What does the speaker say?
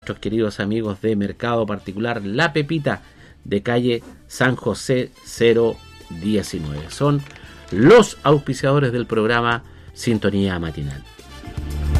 nuestros queridos amigos de Mercado Particular La Pepita, de calle San José 019. Son los auspiciadores del programa Sintonía Matinal.